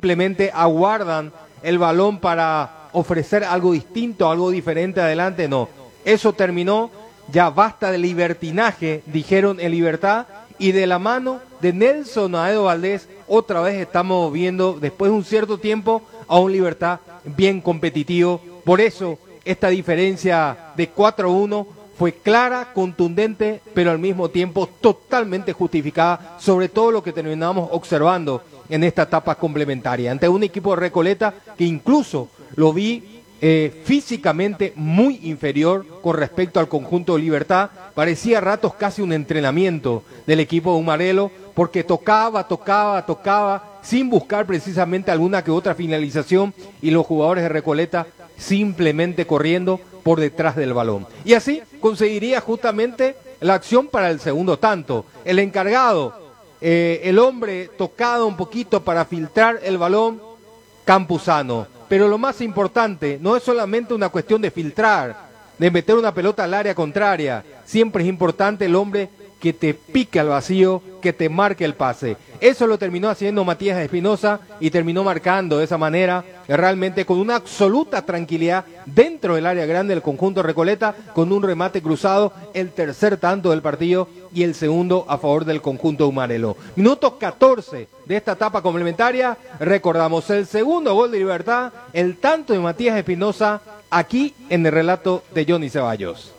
simplemente aguardan el balón para ofrecer algo distinto, algo diferente adelante. No, eso terminó, ya basta de libertinaje, dijeron en Libertad, y de la mano de Nelson Aedo Valdés, otra vez estamos viendo, después de un cierto tiempo, a un Libertad bien competitivo. Por eso, esta diferencia de 4-1 fue clara, contundente, pero al mismo tiempo totalmente justificada, sobre todo lo que terminamos observando en esta etapa complementaria, ante un equipo de Recoleta que incluso lo vi físicamente muy inferior con respecto al conjunto de Libertad. Parecía a ratos casi un entrenamiento del equipo de Humarelo, porque tocaba, sin buscar precisamente alguna que otra finalización, y los jugadores de Recoleta simplemente corriendo por detrás del balón. Y así conseguiría justamente la acción para el segundo tanto. El encargado, el hombre tocado un poquito para filtrar el balón, Campuzano. Pero lo más importante, no es solamente una cuestión de filtrar, de meter una pelota al área contraria. Siempre es importante el hombre que te pique al vacío, que te marque el pase. Eso lo terminó haciendo Matías Espinosa y terminó marcando de esa manera, realmente con una absoluta tranquilidad dentro del área grande del conjunto Recoleta, con un remate cruzado, el tercer tanto del partido y el segundo a favor del conjunto Humarelo. Minuto 14 de esta etapa complementaria, recordamos el segundo gol de Libertad, el tanto de Matías Espinosa, aquí en el relato de Johnny Ceballos.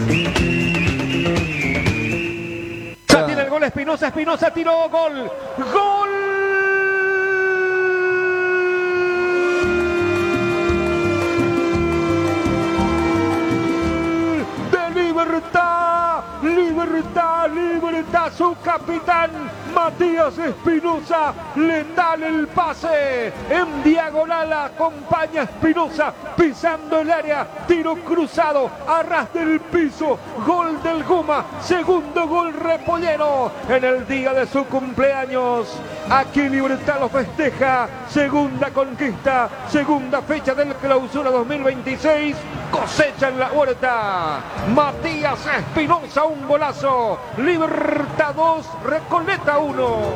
Ya tiene el gol Espinosa, Espinosa tiró, gol, gol de Libertad, Libertad, Libertad, su capitán Matías Espinosa, letal el pase, en diagonal acompaña Espinosa, pisando el área, tiro cruzado, a ras del piso, gol del Guma, segundo gol repollero, en el día de su cumpleaños, aquí Libertad lo festeja, segunda conquista, segunda fecha del clausura 2026, cosecha en la huerta, Matías Espinosa, un golazo, Libertad 2, Recoleta 1.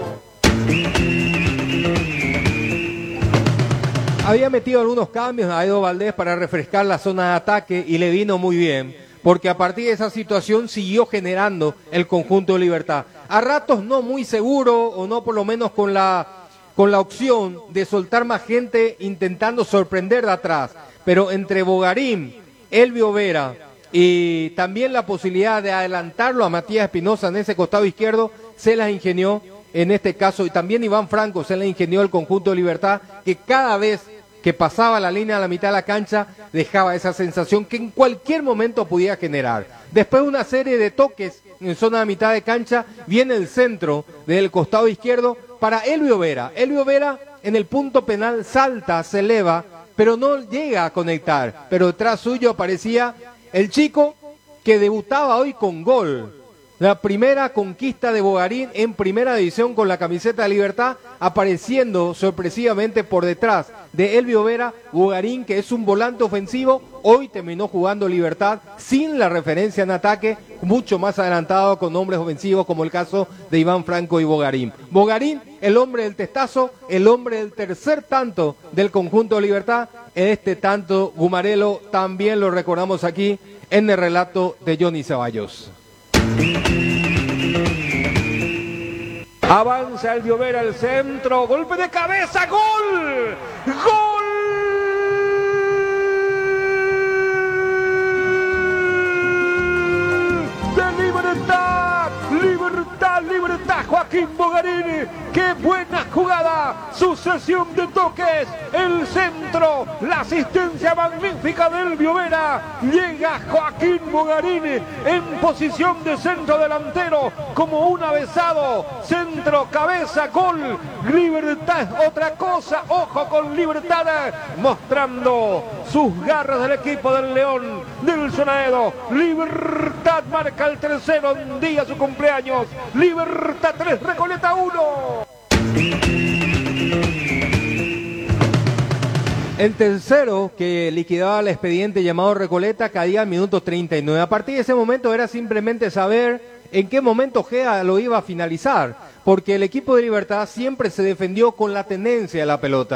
Había metido algunos cambios a Aedo Valdés para refrescar la zona de ataque y le vino muy bien, porque a partir de esa situación siguió generando el conjunto de Libertad. A ratos no muy seguro, o no por lo menos con la opción de soltar más gente intentando sorprender de atrás, pero entre Bogarín, Elvio Vera y también la posibilidad de adelantarlo a Matías Espinosa en ese costado izquierdo, se las ingenió en este caso, y también Iván Franco se las ingenió el conjunto de Libertad, que cada vez que pasaba la línea a la mitad de la cancha dejaba esa sensación que en cualquier momento podía generar. Después de una serie de toques en zona de mitad de cancha, viene el centro del costado izquierdo para Elvio Vera. Elvio Vera en el punto penal salta, se eleva, pero no llega a conectar. Pero detrás suyo aparecía el chico que debutaba hoy con gol. La primera conquista de Bogarín en primera división con la camiseta de Libertad, apareciendo sorpresivamente por detrás de Elvio Vera. Bogarín, que es un volante ofensivo, hoy terminó jugando Libertad sin la referencia en ataque, mucho más adelantado con hombres ofensivos como el caso de Iván Franco y Bogarín. Bogarín, el hombre del testazo, el hombre del tercer tanto del conjunto de Libertad. En este tanto Humarelo también lo recordamos aquí en el relato de Johnny Ceballos. Avanza Elvio Vera al centro, golpe de cabeza, gol, gol de Libertad, Libertad, Libertad, Joaquín Bogarín, qué buena jugada, sucesión de toques, el centro, la asistencia magnífica de Elvio Vera, llega Joaquín Bogarín en posición de centro delantero, como un avesado, centro, cabeza, gol, Libertad es otra cosa, ojo con Libertad, mostrando sus garras del equipo del León, Nelson Aedo, Libertad marca el tercero en día de su cumpleaños, Libertad 3, Recoleta 1. El tercero que liquidaba el expediente llamado Recoleta caía al minuto 39. A partir de ese momento era simplemente saber en qué momento Gea lo iba a finalizar, porque el equipo de Libertad siempre se defendió con la tenencia de la pelota.